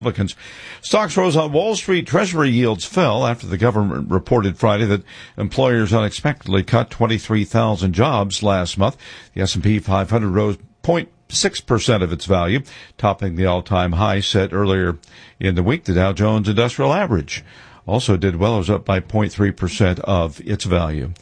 Republicans. Stocks rose on Wall Street. Treasury yields fell after the government reported Friday that employers unexpectedly cut 23,000 jobs last month. The S&P 500 rose 0.6% of its value, topping the all-time high set earlier in the week. The Dow Jones Industrial Average also did well. It was up by 0.3% of its value.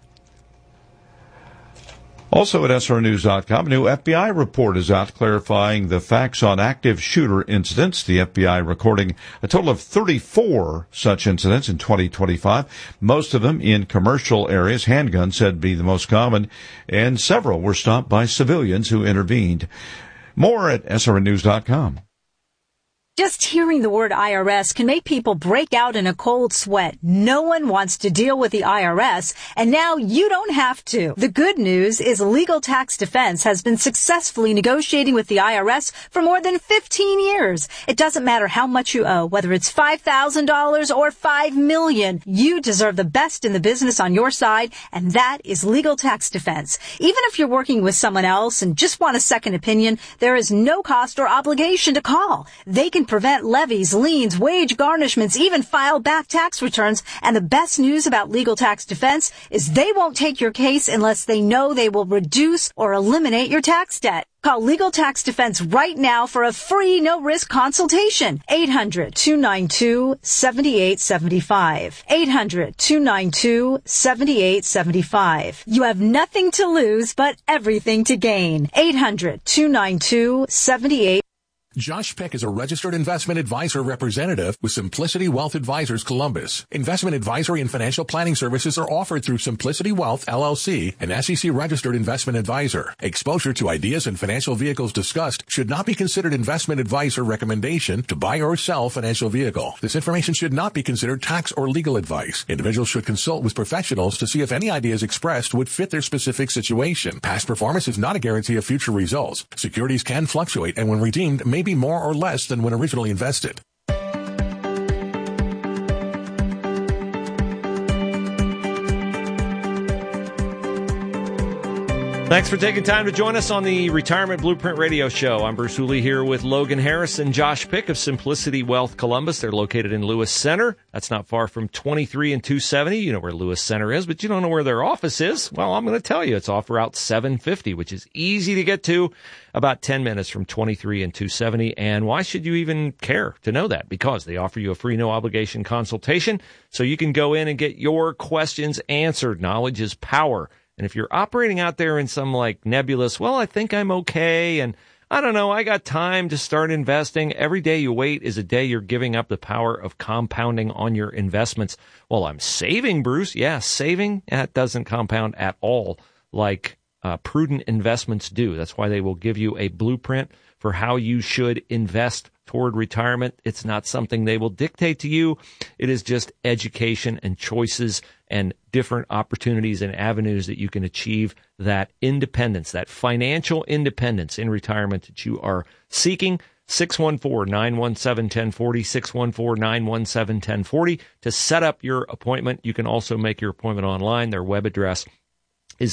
Also at SRNews.com, a new FBI report is out clarifying the facts on active shooter incidents. The FBI recording a total of 34 such incidents in 2025, most of them in commercial areas. Handguns said to be the most common, and several were stopped by civilians who intervened. More at SRNews.com. Just hearing the word IRS can make people break out in a cold sweat. No one wants to deal with the IRS, and now you don't have to. The good news is Legal Tax Defense has been successfully negotiating with the IRS for more than 15 years. It doesn't matter how much you owe, whether it's $5,000 or $5 million. You deserve the best in the business on your side, and that is Legal Tax Defense. Even if you're working with someone else and just want a second opinion, there is no cost or obligation to call. They can prevent levies, liens, wage garnishments, even file back tax returns. And the best news about Legal Tax Defense is they won't take your case unless they know they will reduce or eliminate your tax debt. Call Legal Tax Defense right now for a free, no-risk consultation. 800-292-7875. 800-292-7875. You have nothing to lose, but everything to gain. 800-292-7875. Josh Peck is a registered investment advisor representative with Simplicity Wealth Advisors Columbus. Investment advisory and financial planning services are offered through Simplicity Wealth, LLC, an SEC registered investment advisor. Exposure to ideas and financial vehicles discussed should not be considered investment advice or recommendation to buy or sell financial vehicle. This information should not be considered tax or legal advice. Individuals should consult with professionals to see if any ideas expressed would fit their specific situation. Past performance is not a guarantee of future results. Securities can fluctuate and when redeemed may be more or less than when originally invested. Thanks for taking time to join us on the Retirement Blueprint Radio Show. I'm Bruce Hooley here with Logan Harris and Josh Pick of Simplicity Wealth Columbus. They're located in Lewis Center. That's not far from 23 and 270. You know where Lewis Center is, but you don't know where their office is. Well, I'm going to tell you. It's off Route 750, which is easy to get to, about 10 minutes from 23 and 270. And why should you even care to know that? Because they offer you a free, no-obligation consultation, so you can go in and get your questions answered. Knowledge is power. And if you're operating out there in some like nebulous, well, I think I'm okay, and I don't know, I got time to start investing. Every day you wait is a day you're giving up the power of compounding on your investments. Well, I'm saving, Bruce. Yeah, saving, that doesn't compound at all like prudent investments do. That's why they will give you a blueprint for how you should invest toward retirement. It's not something they will dictate to you. It is just education and choices and different opportunities and avenues that you can achieve that independence, that financial independence in retirement that you are seeking. 614-917-1040, 614-917-1040 to set up your appointment. You can also make your appointment online. Their web address is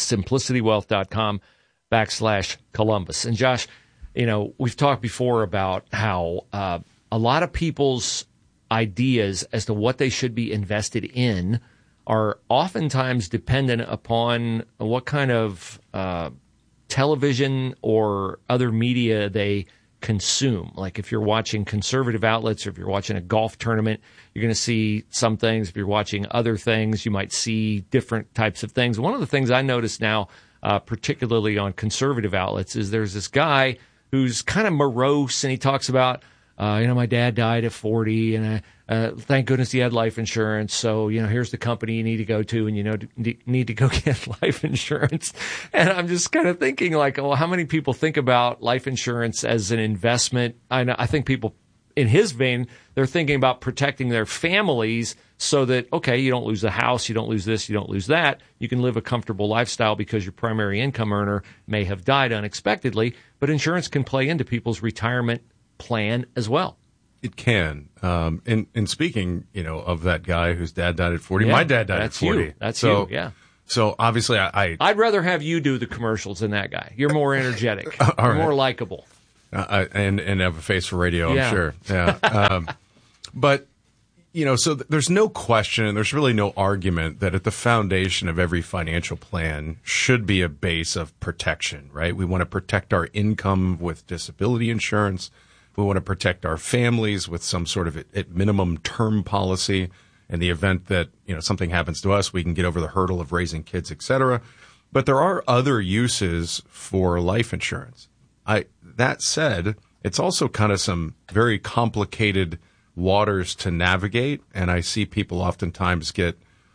simplicitywealth.com/Columbus. And Josh, you know, we've talked before about how a lot of people's ideas as to what they should be invested in are oftentimes dependent upon what kind of television or other media they consume. Like if you're watching conservative outlets or if you're watching a golf tournament, you're going to see some things. If you're watching other things, you might see different types of things. One of the things I notice now, particularly on conservative outlets, is there's this guy who's kind of morose, and he talks about, my dad died at 40, and thank goodness he had life insurance. So, here's the company you need to go to, and need to go get life insurance. And I'm just kind of thinking, like, well, how many people think about life insurance as an investment? I think people, in his vein, they're thinking about protecting their families so that, okay, you don't lose the house, you don't lose this, you don't lose that. You can live a comfortable lifestyle because your primary income earner may have died unexpectedly. But insurance can play into people's retirement plan as well. It can. And speaking, of that guy whose dad died at 40, my dad died at 40. That's you, yeah. So obviously I'd rather have you do the commercials than that guy. You're more energetic. All right. More likable. And have a face for radio, Yeah. I'm sure. Yeah. But, so there's no question, and there's really no argument that at the foundation of every financial plan should be a base of protection, right? We want to protect our income with disability insurance. We want to protect our families with some sort of at minimum term policy. In the event that, something happens to us, we can get over the hurdle of raising kids, et cetera. But there are other uses for life insurance. That said, it's also kind of some very complicated waters to navigate, and I see people oftentimes get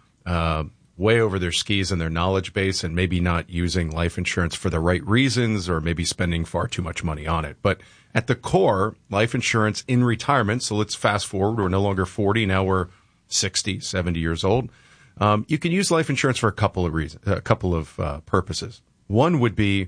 way over their skis in their knowledge base and maybe not using life insurance for the right reasons or maybe spending far too much money on it. But at the core, life insurance in retirement, so let's fast forward, we're no longer 40, now we're 60, 70 years old. You can use life insurance for a couple of reasons, a couple of purposes. One would be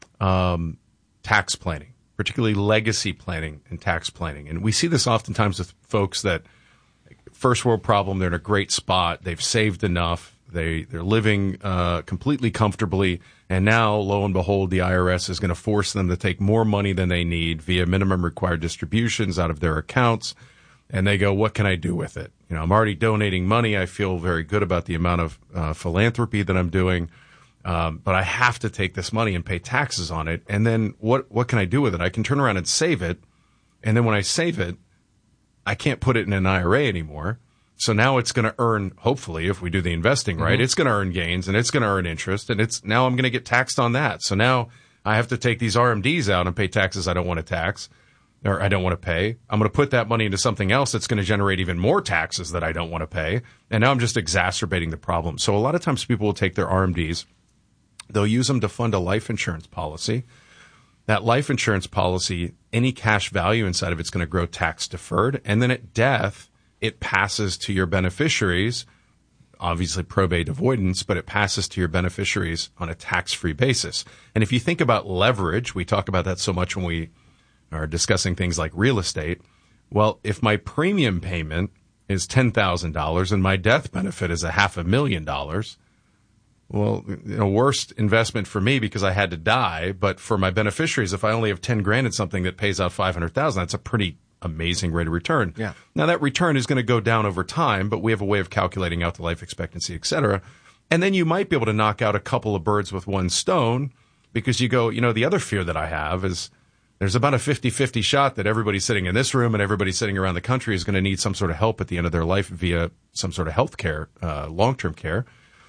tax planning, particularly legacy planning and tax planning. And we see this oftentimes with folks that first world problem, they're in a great spot, they've saved enough, they're living completely comfortably, and now, lo and behold, the IRS is going to force them to take more money than they need via minimum required distributions out of their accounts. And they go, what can I do with it? I'm already donating money. I feel very good about the amount of philanthropy that I'm doing. But I have to take this money and pay taxes on it. And then what can I do with it? I can turn around and save it. And then when I save it, I can't put it in an IRA anymore. So now it's going to earn, hopefully, if we do the investing right, it's going to earn gains and it's going to earn interest. And now I'm going to get taxed on that. So now I have to take these RMDs out and pay taxes I don't want to tax. Or I don't want to pay. I'm going to put that money into something else that's going to generate even more taxes that I don't want to pay. And now I'm just exacerbating the problem. So a lot of times people will take their RMDs, they'll use them to fund a life insurance policy. That life insurance policy, any cash value inside of it's going to grow tax deferred. And then at death, it passes to your beneficiaries, obviously probate avoidance, but it passes to your beneficiaries on a tax-free basis. And if you think about leverage, we talk about that so much when we are discussing things like real estate. Well, if my premium payment is $10,000 and my death benefit is $500,000, well, worst investment for me because I had to die. But for my beneficiaries, if I only have 10 grand in something that pays out 500,000, that's a pretty amazing rate of return. Yeah. Now that return is going to go down over time, but we have a way of calculating out the life expectancy, et cetera. And then you might be able to knock out a couple of birds with one stone because you go, the other fear that I have is there's about a 50-50 shot that everybody sitting in this room and everybody sitting around the country is going to need some sort of help at the end of their life via some sort of health care, long-term care.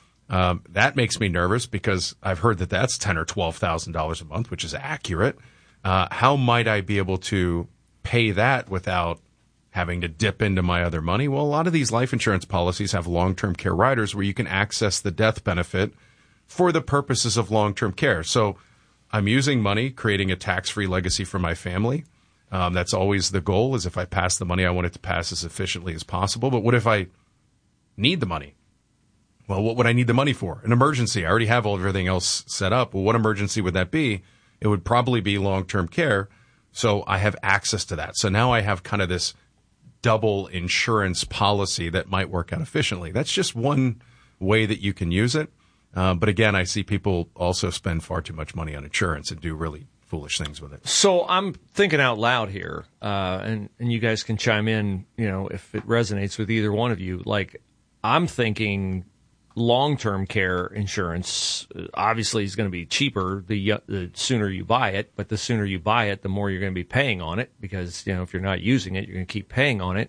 That makes me nervous because I've heard that that's $10,000 or $12,000 a month, which is accurate. How might I be able to pay that without having to dip into my other money? Well, a lot of these life insurance policies have long-term care riders where you can access the death benefit for the purposes of long-term care. So I'm using money, creating a tax-free legacy for my family. That's always the goal, is if I pass the money, I want it to pass as efficiently as possible. But what if I need the money? Well, what would I need the money for? An emergency. I already have everything else set up. Well, what emergency would that be? It would probably be long-term care. So I have access to that. So now I have kind of this double insurance policy that might work out efficiently. That's just one way that you can use it. But again, I see people also spend far too much money on insurance and do really foolish things with it. So I'm thinking out loud here, and you guys can chime in, if it resonates with either one of you. Like, I'm thinking long-term care insurance obviously is going to be cheaper the sooner you buy it, but the sooner you buy it, the more you're going to be paying on it because, if you're not using it, you're going to keep paying on it.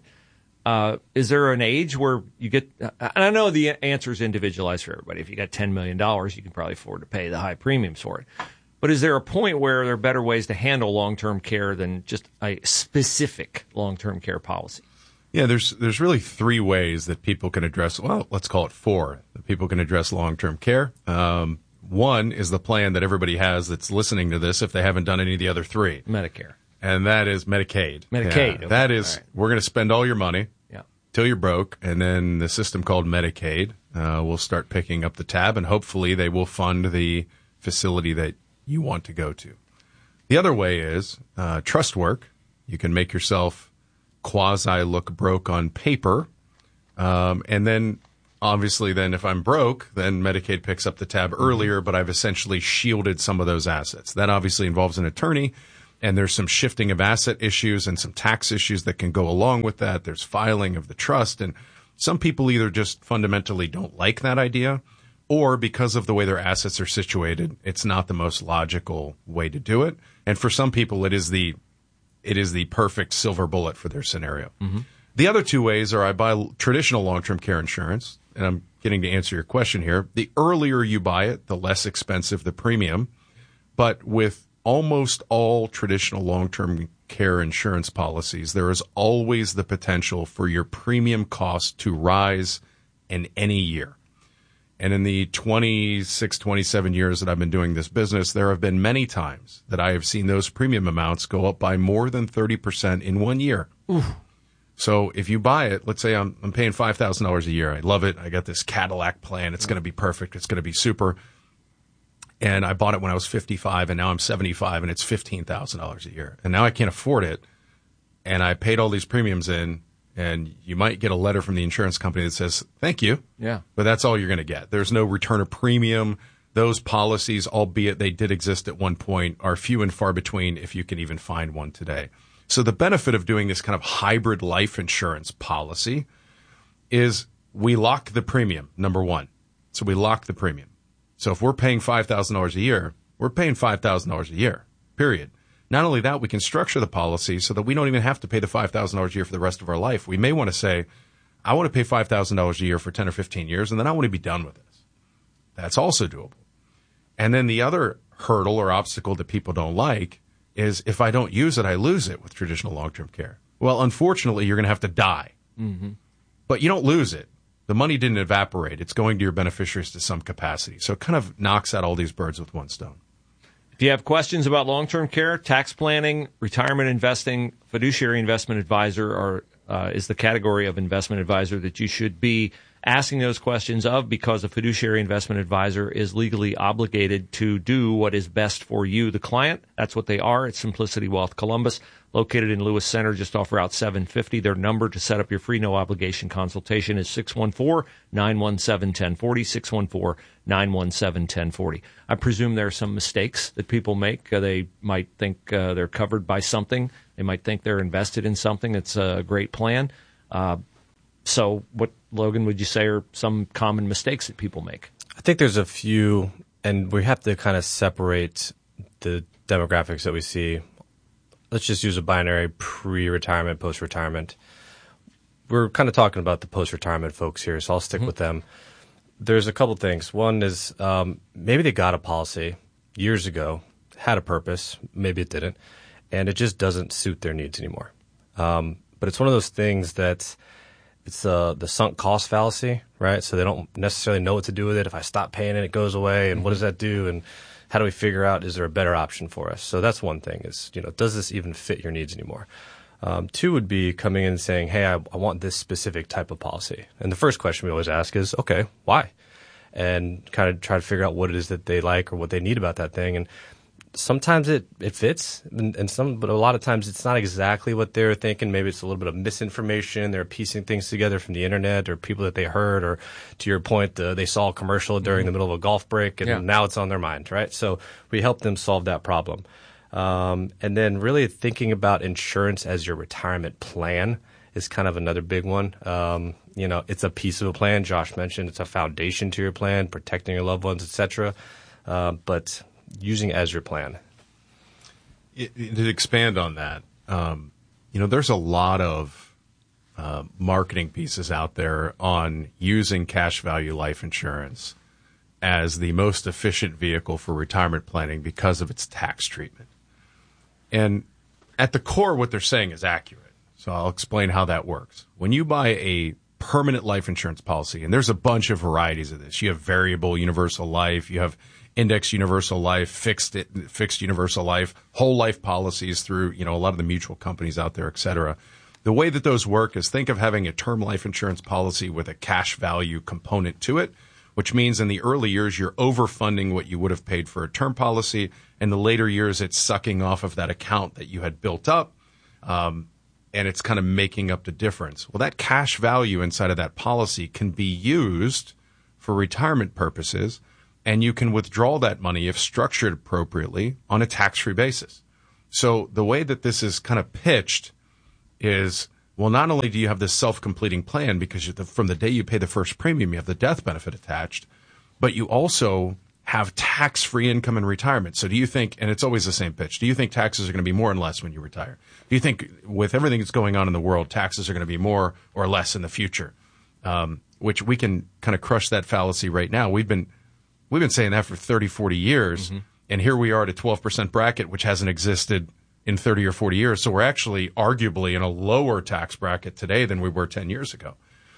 Is there an age where you get, and I know the answer is individualized for everybody. If you got $10 million, you can probably afford to pay the high premiums for it. But is there a point where there are better ways to handle long-term care than just a specific long-term care policy? Yeah, there's really three ways that people can address, well, let's call it four, that people can address long-term care. One is the plan that everybody has that's listening to this if they haven't done any of the other three. Medicare. And that is Medicaid. Medicaid. Yeah, okay. That is, right. We're going to spend all your money till you're broke, and then the system called Medicaid will start picking up the tab, and hopefully they will fund the facility that you want to go to. The other way is trust work. You can make yourself quasi look broke on paper, and then obviously then if I'm broke, then Medicaid picks up the tab earlier, but I've essentially shielded some of those assets. That obviously involves an attorney, And there's some shifting of asset issues and some tax issues that can go along with that. There's filing of the trust. And some people either just fundamentally don't like that idea, or because of the way their assets are situated, it's not the most logical way to do it. And for some people, it is the perfect silver bullet for their scenario. Mm-hmm. The other two ways are I buy traditional long-term care insurance, and I'm getting to answer your question here. The earlier you buy it, the less expensive the premium. But with almost all traditional long-term care insurance policies, there is always the potential for your premium cost to rise in any year. And in the 26, 27 years that I've been doing this business, there have been many times that I have seen those premium amounts go up by more than 30% in 1 year. Oof. So if you buy it, let's say I'm paying $5,000 a year. I love it. I got this Cadillac plan. It's going to be perfect. It's going to be super. And I bought it when I was 55, and now I'm 75, and it's $15,000 a year. And now I can't afford it, and I paid all these premiums in, and you might get a letter from the insurance company that says, thank you. Yeah. But that's all you're going to get. There's no return of premium. Those policies, albeit they did exist at one point, are few and far between if you can even find one today. So the benefit of doing this kind of hybrid life insurance policy is we lock the premium, number one. So we lock the premium. So if we're paying $5,000 a year, we're paying $5,000 a year, period. Not only that, we can structure the policy so that we don't even have to pay the $5,000 a year for the rest of our life. We may want to say, I want to pay $5,000 a year for 10 or 15 years, and then I want to be done with this. That's also doable. And then the other hurdle or obstacle that people don't like is if I don't use it, I lose it with traditional long-term care. Well, unfortunately, you're going to have to die. Mm-hmm. But you don't lose it. The money didn't evaporate. It's going to your beneficiaries to some capacity. So it kind of knocks out all these birds with one stone. If you have questions about long-term care, tax planning, retirement investing, fiduciary investment advisor is the category of investment advisor that you should be asking those questions of, because a fiduciary investment advisor is legally obligated to do what is best for you, the client. That's what they are. It's Simplicity Wealth Columbus, located in Lewis Center, just off Route 750. Their number to set up your free no-obligation consultation is 614-917-1040, 614-917-1040. I presume there are some mistakes that people make. They might think they're covered by something. They might think they're invested in something that's a great plan. So what, Logan, would you say are some common mistakes that people make? I think there's a few, and we have to kind of separate the demographics that we see. Let's just use a binary pre-retirement, post-retirement. We're kind of talking about the post-retirement folks here, so I'll stick with them. There's a couple things. One is maybe they got a policy years ago, had a purpose, maybe it didn't, and it just doesn't suit their needs anymore. But it's one of those things that it's the sunk cost fallacy, right? So they don't necessarily know what to do with it. If I stop paying it, it goes away, and what does that do? And how do we figure out, is there a better option for us? So that's one thing is, does this even fit your needs anymore? Two would be coming in and saying, hey, I want this specific type of policy. And the first question we always ask is, okay, why? And kind of try to figure out what it is that they like or what they need about that thing. And sometimes it fits, but a lot of times it's not exactly what they're thinking. Maybe it's a little bit of misinformation. They're piecing things together from the internet or people that they heard, or to your point, they saw a commercial during the middle of a golf break, and now it's on their mind, right? So we help them solve that problem. And then really thinking about insurance as your retirement plan is kind of another big one. It's a piece of a plan. Josh mentioned it's a foundation to your plan, protecting your loved ones, et cetera. But using it as your plan. To expand on that, there's a lot of marketing pieces out there on using cash value life insurance as the most efficient vehicle for retirement planning because of its tax treatment. And at the core, what they're saying is accurate. So I'll explain how that works. When you buy a permanent life insurance policy, and there's a bunch of varieties of this. You have variable universal life, you have index universal life, fixed universal life, whole life policies through, a lot of the mutual companies out there, et cetera. The way that those work is think of having a term life insurance policy with a cash value component to it, which means in the early years, you're overfunding what you would have paid for a term policy. In the later years, it's sucking off of that account that you had built up, and it's kind of making up the difference. Well, that cash value inside of that policy can be used for retirement purposes, and you can withdraw that money if structured appropriately on a tax-free basis. So the way that this is kind of pitched is, well, not only do you have this self-completing plan because from the day you pay the first premium, you have the death benefit attached, but you also have tax-free income in retirement. So do you think, and it's always the same pitch, do you think taxes are going to be more and less when you retire? Do you think with everything that's going on in the world, taxes are going to be more or less in the future? Which we can kind of crush that fallacy right now. We've been saying that for 30, 40 years, and here we are at a 12% bracket, which hasn't existed in 30 or 40 years. So we're actually arguably in a lower tax bracket today than we were 10 years ago.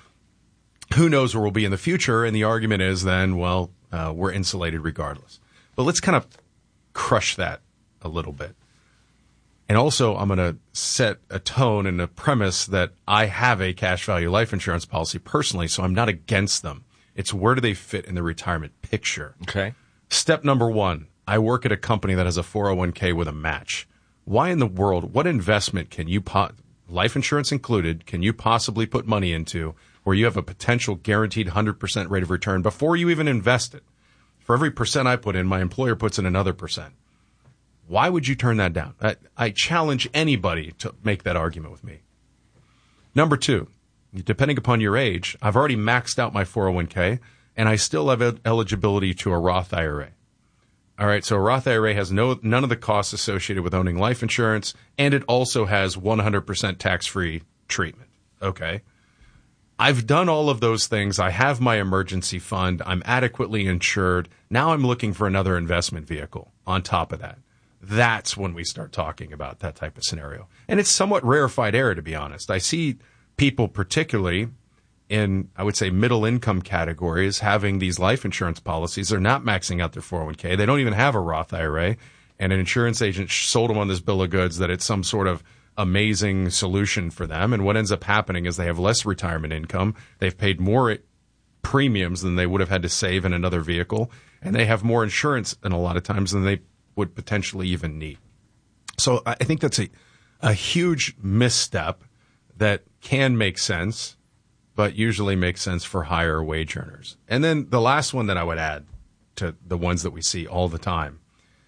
Who knows where we'll be in the future? And the argument is then, well, we're insulated regardless. But let's kind of crush that a little bit. And also, I'm going to set a tone and a premise that I have a cash value life insurance policy personally, so I'm not against them. It's where do they fit in the retirement picture? Okay. Step number one, I work at a company that has a 401k with a match. Why in the world, what investment can you, life insurance included, can you possibly put money into where you have a potential guaranteed 100% rate of return before you even invest it? For every percent I put in, my employer puts in another percent. Why would you turn that down? I challenge anybody to make that argument with me. Number two, depending upon your age, I've already maxed out my 401k, and I still have eligibility to a Roth IRA. All right, so a Roth IRA has none of the costs associated with owning life insurance, and it also has 100% tax-free treatment. Okay. I've done all of those things. I have my emergency fund. I'm adequately insured. Now I'm looking for another investment vehicle on top of that. That's when we start talking about that type of scenario. And it's somewhat rarefied air, to be honest. I see people, particularly in, I would say, middle income categories, having these life insurance policies. They're not maxing out their 401k. They don't even have a Roth IRA. And an insurance agent sold them on this bill of goods that it's some sort of amazing solution for them. And what ends up happening is they have less retirement income. They've paid more premiums than they would have had to save in another vehicle. And they have more insurance in a lot of times than they would potentially even need. So I think that's a huge misstep that can make sense, but usually makes sense for higher wage earners. And then the last one that I would add to the ones that we see all the time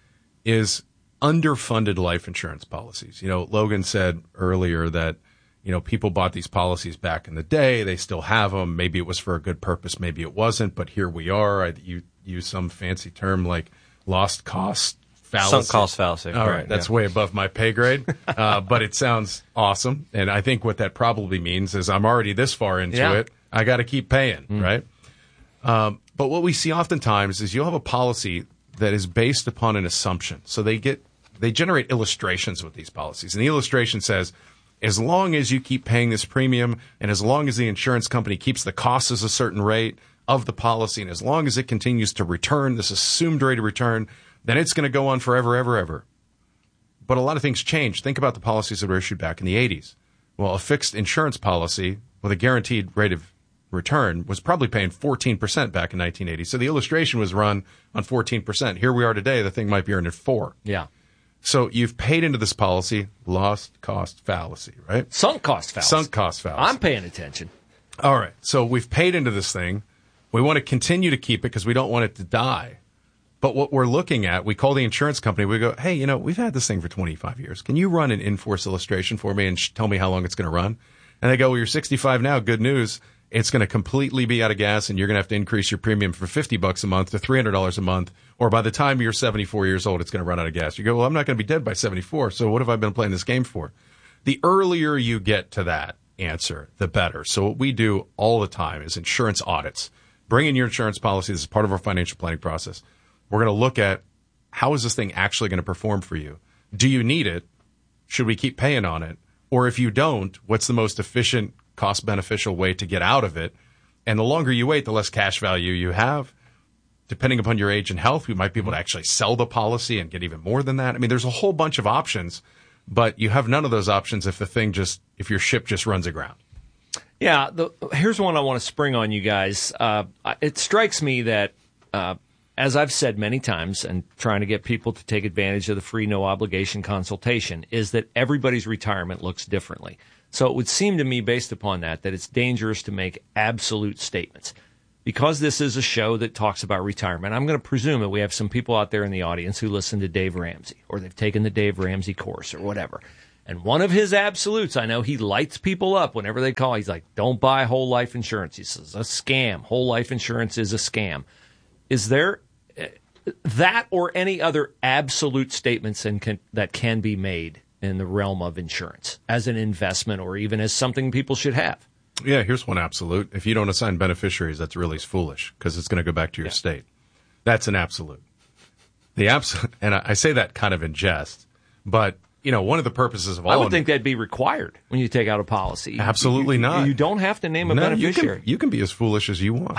is underfunded life insurance policies. You know, Logan said earlier that, you know, people bought these policies back in the day. They still have them. Maybe it was for a good purpose. Maybe it wasn't. But here we are. You use some fancy term like lost cost fallacy. Sunk cost fallacy. All right. That's way above my pay grade. But it sounds awesome. And I think what that probably means is I'm already this far into it. I got to keep paying, right? But what we see oftentimes is you'll have a policy that is based upon an assumption. So they generate illustrations with these policies. And the illustration says, as long as you keep paying this premium and as long as the insurance company keeps the costs as a certain rate of the policy and as long as it continues to return this assumed rate of return, then it's going to go on forever, ever, ever. But a lot of things change. Think about the policies that were issued back in the 80s. Well, a fixed insurance policy with a guaranteed rate of return was probably paying 14% back in 1980. So the illustration was run on 14%. Here we are today. The thing might be earning 4%. Yeah. So you've paid into this policy, lost cost fallacy, right? Sunk cost fallacy. Sunk cost fallacy. I'm paying attention. All right. So we've paid into this thing. We want to continue to keep it because we don't want it to die. But what we're looking at, we call the insurance company. We go, hey, you know, we've had this thing for 25 years. Can you run an in-force illustration for me and tell me how long it's going to run? And they go, well, you're 65 now. Good news. It's going to completely be out of gas, and you're going to have to increase your premium from $50 a month to $300 a month. Or by the time you're 74 years old, it's going to run out of gas. You go, well, I'm not going to be dead by 74. So what have I been playing this game for? The earlier you get to that answer, the better. So what we do all the time is insurance audits. Bring in your insurance policy. This is part of our financial planning process. We're going to look at how is this thing actually going to perform for you? Do you need it? Should we keep paying on it? Or if you don't, what's the most efficient, cost-beneficial way to get out of it? And the longer you wait, the less cash value you have. Depending upon your age and health, we might be able to actually sell the policy and get even more than that. I mean, there's a whole bunch of options, but you have none of those options if your ship just runs aground. Yeah, here's one I want to spring on you guys. It strikes me that, as I've said many times, and trying to get people to take advantage of the free no obligation consultation, is that everybody's retirement looks differently. So it would seem to me, based upon that it's dangerous to make absolute statements. because this is a show that talks about retirement, I'm going to presume that we have some people out there in the audience who listen to Dave Ramsey, or they've taken the Dave Ramsey course or whatever. And one of his absolutes, I know he lights people up whenever they call. He's like, don't buy whole life insurance. He says, a scam. Whole life insurance is a scam. Is there that or any other absolute statements that can be made in the realm of insurance as an investment or even as something people should have? Yeah, here's one absolute. If you don't assign beneficiaries, that's really foolish because it's going to go back to your state. That's an absolute. And I say that kind of in jest, but one of the purposes of all... I would think that'd be required when you take out a policy. Absolutely not. You don't have to name a beneficiary. You can be as foolish as you want.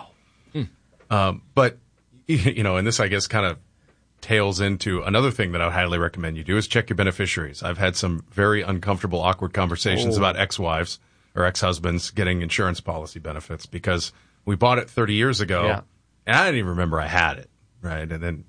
Wow. But, and this, I guess, kind of tails into another thing that I would highly recommend you do is check your beneficiaries. I've had some very uncomfortable, awkward conversations about ex-wives or ex-husbands getting insurance policy benefits because we bought it 30 years ago, and I didn't even remember I had it, right? And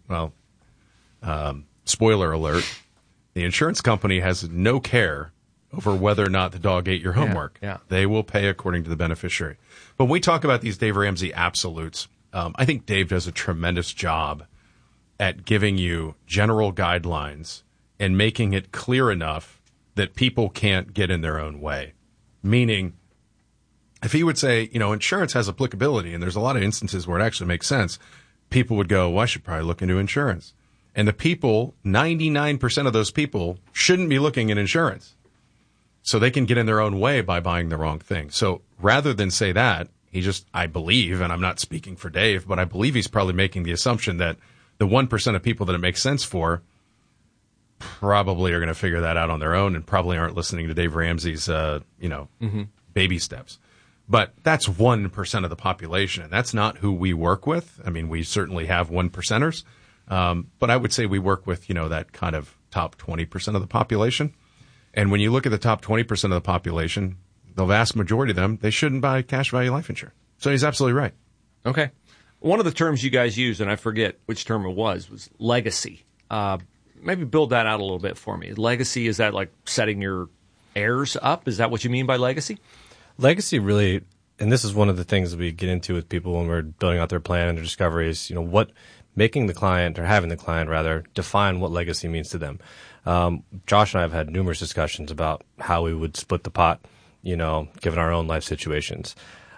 then, spoiler alert, the insurance company has no care over whether or not the dog ate your homework. Yeah. They will pay according to the beneficiary. But when we talk about these Dave Ramsey absolutes, I think Dave does a tremendous job at giving you general guidelines and making it clear enough that people can't get in their own way. Meaning, if he would say, insurance has applicability, and there's a lot of instances where it actually makes sense, people would go, well, I should probably look into insurance. And the people, 99% of those people, shouldn't be looking at insurance. So they can get in their own way by buying the wrong thing. So rather than say that, I believe, and I'm not speaking for Dave, but I believe he's probably making the assumption that the 1% of people that it makes sense for probably are going to figure that out on their own and probably aren't listening to Dave Ramsey's, baby steps. But that's 1% of the population, and that's not who we work with. I mean, we certainly have 1%ers. But I would say we work with, that kind of top 20% of the population. And when you look at the top 20% of the population, the vast majority of them, they shouldn't buy cash value life insurance. So he's absolutely right. Okay. One of the terms you guys used, and I forget which term it was legacy. Maybe build that out a little bit for me. Legacy, is that like setting your heirs up? Is that what you mean by legacy? Legacy really, and this is one of the things that we get into with people when we're building out their plan and their discoveries, making the client, or having the client rather, define what legacy means to them. Josh and I have had numerous discussions about how we would split the pot, given our own life situations.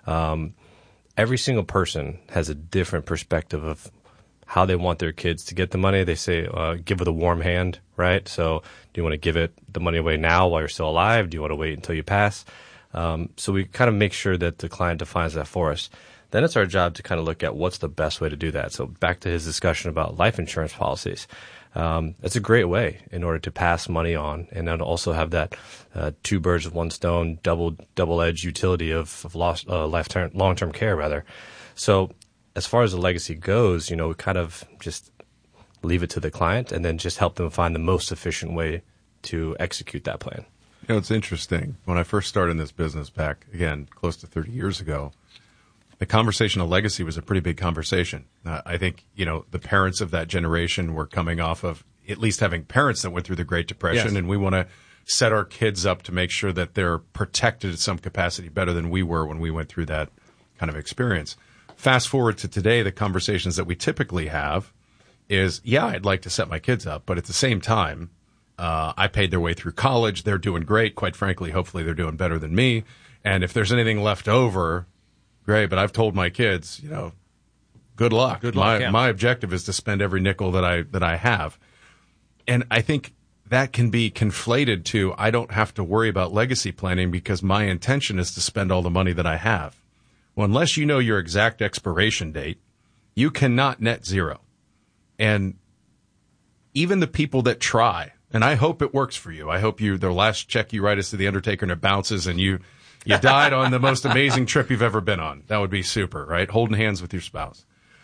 Every single person has a different perspective of how they want their kids to get the money. They say, give with a warm hand, right? So do you want to give the money away now while you're still alive? Do you want to wait until you pass? So we kind of make sure that the client defines that for us. Then it's our job to kind of look at what's the best way to do that. So back to his discussion about life insurance policies. It's a great way in order to pass money on and then also have that two birds with one stone, double-edged utility of long-term care, rather. So as far as the legacy goes, we kind of just leave it to the client and then just help them find the most efficient way to execute that plan. It's interesting. When I first started in this business back, again, close to 30 years ago, the conversation of legacy was a pretty big conversation. I think, the parents of that generation were coming off of at least having parents that went through the Great Depression, yes. And we want to set our kids up to make sure that they're protected in some capacity better than we were when we went through that kind of experience. Fast forward to today, the conversations that we typically have is, I'd like to set my kids up, but at the same time, I paid their way through college. They're doing great. Quite frankly, hopefully they're doing better than me. And if there's anything left over, great. But I've told my kids, good luck. Good luck. My objective is to spend every nickel that I have. And I think that can be conflated to, I don't have to worry about legacy planning because my intention is to spend all the money that I have. Well, unless you know your exact expiration date, you cannot net zero. And even the people that try, and I hope it works for you. I hope the last check you write is to the undertaker and it bounces and you died on the most amazing trip you've ever been on. That would be super, right? Holding hands with your spouse.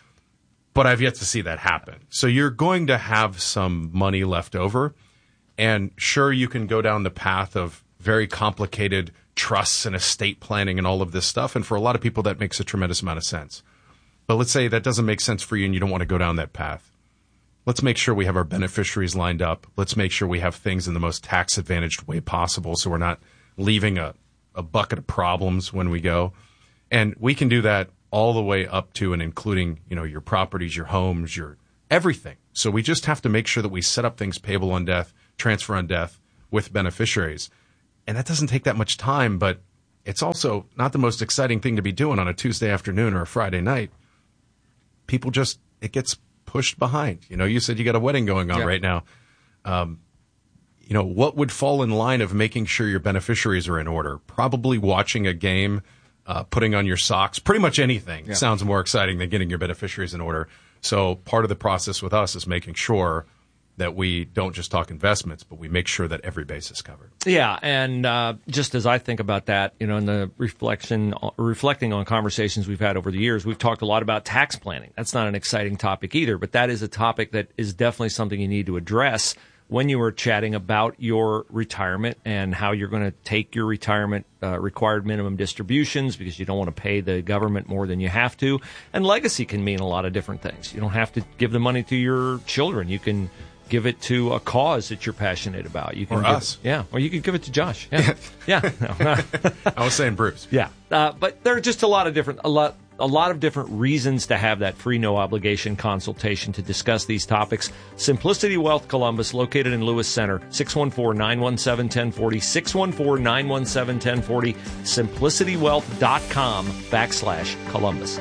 But I've yet to see that happen. So you're going to have some money left over. And sure, you can go down the path of very complicated trusts and estate planning and all of this stuff. And for a lot of people, that makes a tremendous amount of sense. But let's say that doesn't make sense for you and you don't want to go down that path. Let's make sure we have our beneficiaries lined up. Let's make sure we have things in the most tax-advantaged way possible so we're not leaving a bucket of problems when we go. And we can do that all the way up to and including, your properties, your homes, your everything. So we just have to make sure that we set up things payable on death, transfer on death with beneficiaries. And that doesn't take that much time, but it's also not the most exciting thing to be doing on a Tuesday afternoon or a Friday night. People it gets pushed behind. You said you got a wedding going on right now. What would fall in line of making sure your beneficiaries are in order? Probably watching a game, putting on your socks, pretty much anything sounds more exciting than getting your beneficiaries in order. So part of the process with us is making sure that we don't just talk investments, but we make sure that every base is covered. Yeah, and just as I think about that, in the reflecting on conversations we've had over the years, we've talked a lot about tax planning. That's not an exciting topic either, but that is a topic that is definitely something you need to address when you were chatting about your retirement and how you're going to take your retirement required minimum distributions because you don't want to pay the government more than you have to. And legacy can mean a lot of different things. You don't have to give the money to your children. You can give it to a cause that you're passionate about. You can us. Or you could give it to Josh. Yeah. No. I was saying Bruce. Yeah. But there are just a lot of different reasons to have that free, no obligation consultation to discuss these topics. Simplicity Wealth Columbus, located in Lewis Center, 614-917-1040, 614-917-1040, simplicitywealth.com/Columbus.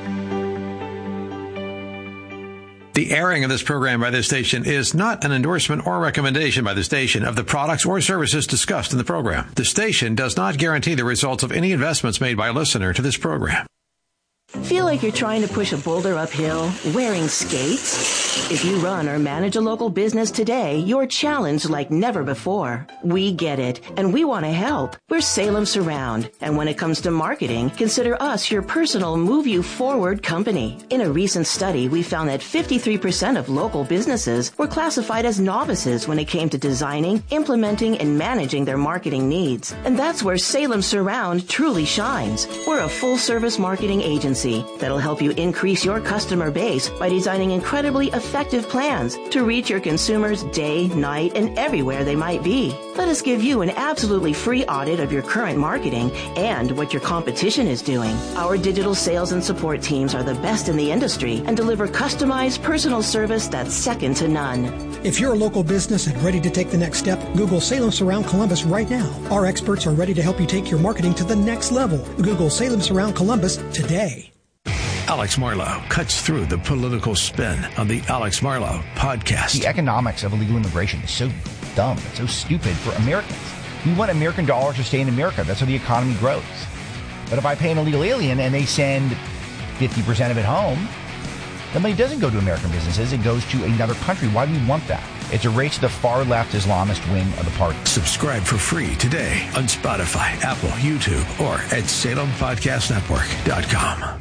The airing of this program by this station is not an endorsement or recommendation by the station of the products or services discussed in the program. The station does not guarantee the results of any investments made by a listener to this program. Feel like you're trying to push a boulder uphill wearing skates? If you run or manage a local business today, you're challenged like never before. We get it, and we want to help. We're Salem Surround, and when it comes to marketing, consider us your personal move you forward company. In a recent study, we found that 53% of local businesses were classified as novices when it came to designing, implementing, and managing their marketing needs. And that's where Salem Surround truly shines. We're a full-service marketing agency that'll help you increase your customer base by designing incredibly effective plans to reach your consumers day, night, and everywhere they might be. Let us give you an absolutely free audit of your current marketing and what your competition is doing. Our digital sales and support teams are the best in the industry and deliver customized personal service that's second to none. If you're a local business and ready to take the next step, Google Salem Surround Columbus right now. Our experts are ready to help you take your marketing to the next level. Google Salem Surround Columbus today. Alex Marlow cuts through the political spin on the Alex Marlow podcast. The economics of illegal immigration is so dumb. It's so stupid for Americans. We want American dollars to stay in America. That's how the economy grows. But if I pay an illegal alien and they send 50% of it home, the money doesn't go to American businesses. It goes to another country. Why do we want that? It's a race to the far-left Islamist wing of the party. Subscribe for free today on Spotify, Apple, YouTube, or at SalemPodcastNetwork.com.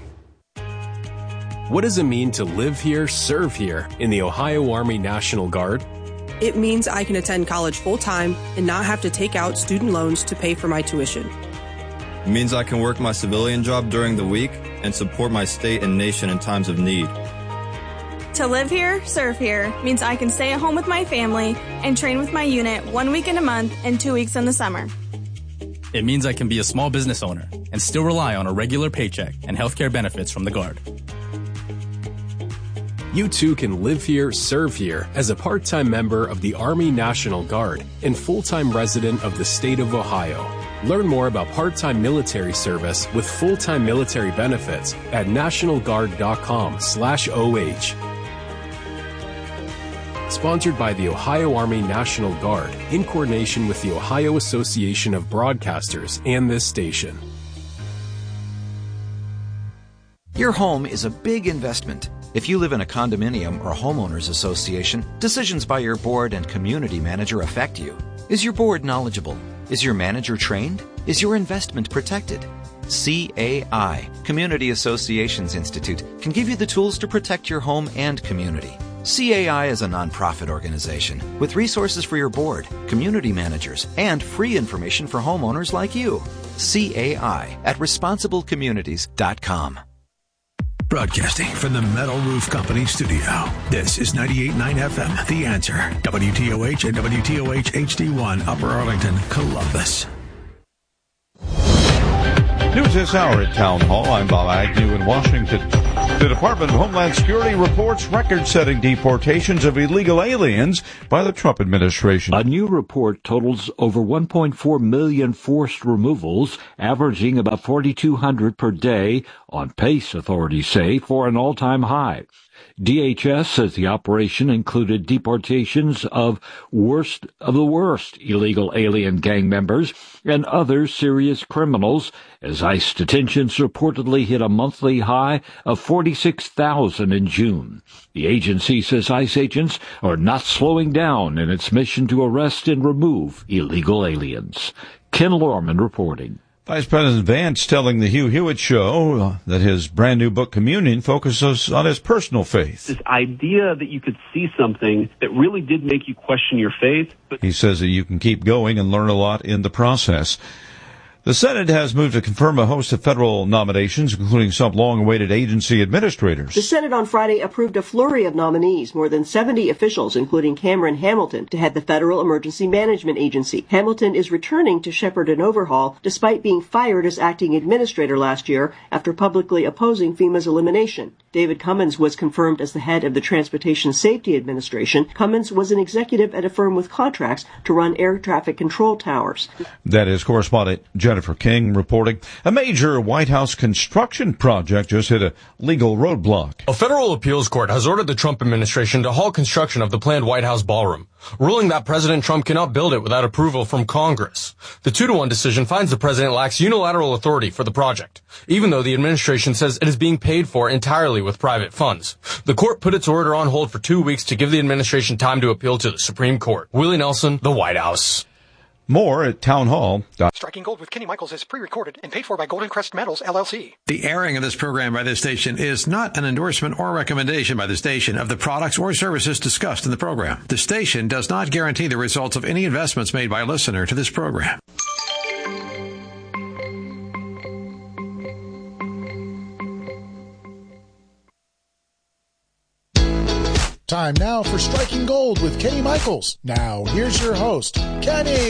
What does it mean to live here, serve here in the Ohio Army National Guard? It means I can attend college full-time and not have to take out student loans to pay for my tuition. It means I can work my civilian job during the week and support my state and nation in times of need. To live here, serve here means I can stay at home with my family and train with my unit 1 week in a month and 2 weeks in the summer. It means I can be a small business owner and still rely on a regular paycheck and healthcare benefits from the Guard. You too can live here, serve here as a part-time member of the Army National Guard and full-time resident of the state of Ohio. Learn more about part-time military service with full-time military benefits at nationalguard.com/OH. Sponsored by the Ohio Army National Guard in coordination with the Ohio Association of Broadcasters and this station. Your home is a big investment. If you live in a condominium or homeowners association, decisions by your board and community manager affect you. Is your board knowledgeable? Is your manager trained? Is your investment protected? CAI, Community Associations Institute, can give you the tools to protect your home and community. CAI is a nonprofit organization with resources for your board, community managers, and free information for homeowners like you. CAI at responsiblecommunities.com. Broadcasting from the Metal Roof Company studio. This is 98.9 FM, The Answer. WTOH and WTOH HD1, Upper Arlington, Columbus. News this hour at Town Hall. I'm Bob Agnew in Washington. The Department of Homeland Security reports record-setting deportations of illegal aliens by the Trump administration. A new report totals over 1.4 million forced removals, averaging about 4,200 per day, on pace, authorities say, for an all-time high. DHS says the operation included deportations of the worst illegal alien gang members and other serious criminals, as ICE detentions reportedly hit a monthly high of 46,000 in June. The agency says ICE agents are not slowing down in its mission to arrest and remove illegal aliens. Ken Lorman reporting. Vice President Vance telling the Hugh Hewitt Show that his brand new book, Communion, focuses on his personal faith. This idea that you could see something that really did make you question your faith. He says that you can keep going and learn a lot in the process. The Senate has moved to confirm a host of federal nominations, including some long-awaited agency administrators. The Senate on Friday approved a flurry of nominees, more than 70 officials, including Cameron Hamilton, to head the Federal Emergency Management Agency. Hamilton is returning to shepherd an overhaul, despite being fired as acting administrator last year after publicly opposing FEMA's elimination. David Cummins was confirmed as the head of the Transportation Safety Administration. Cummins was an executive at a firm with contracts to run air traffic control towers. That is correspondent Jennifer King reporting. A major White House construction project just hit a legal roadblock. A federal appeals court has ordered the Trump administration to halt construction of the planned White House ballroom, ruling that President Trump cannot build it without approval from Congress. The 2-1 decision finds the president lacks unilateral authority for the project, even though the administration says it is being paid for entirely with private funds. The court put its order on hold for 2 weeks to give the administration time to appeal to the Supreme Court. Willie Nelson, the White House. More at townhall. Striking Gold with Kenny Michaels is pre-recorded and paid for by Golden Crest Metals, LLC. The airing of this program by this station is not an endorsement or recommendation by the station of the products or services discussed in the program. The station does not guarantee the results of any investments made by a listener to this program. Time now for Striking Gold with Kenny Michaels. Now, here's your host, Kenny.